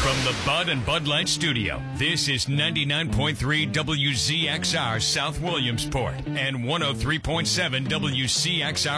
From the Bud and Bud Light Studio, this is 99.3 WZXR South Williamsport and 103.7 WCXR